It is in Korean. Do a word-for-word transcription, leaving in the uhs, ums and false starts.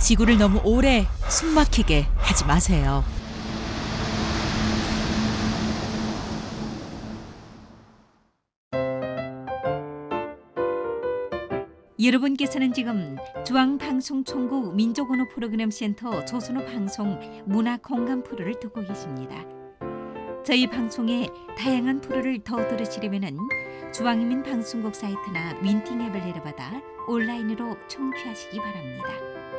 지구를 너무 오래 숨막히게 하지 마세요. 여러분께서는 지금 중앙방송총국 민족언어 프로그램 센터 조선어 방송 문화 공감 프로를 듣고 계십니다. 저희 방송의 다양한 프로를 더 들으시려면 중앙인민 방송국 사이트나 윈팅 앱을 내려받아 온라인으로 청취하시기 바랍니다.